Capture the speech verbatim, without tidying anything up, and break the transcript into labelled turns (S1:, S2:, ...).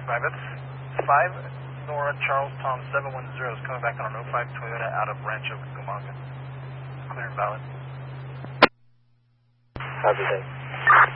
S1: Private. five Nora Charles Tom seven one zero is coming back on an oh five Toyota out of Rancho Cucamonga. Clear and valid.
S2: Copy that.